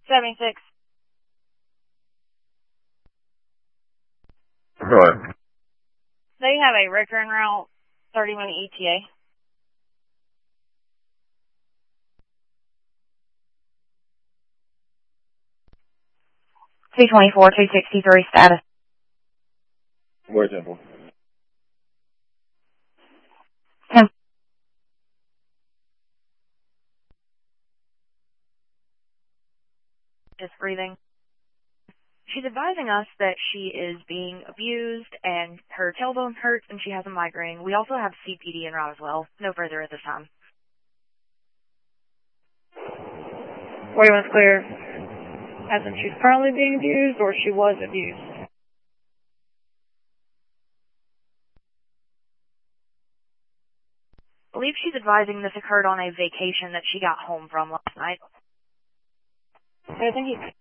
76. Right. They have a recurring route, 30-minute ETA. $224, $263 status. Where's Temple? Temple. Just breathing. She's advising us that she is being abused and her tailbone hurts and she has a migraine. We also have CPD en route as well. No further at this time. 41's clear. As in she's currently being abused or she was abused? I believe she's advising this occurred on a vacation that she got home from last night. I think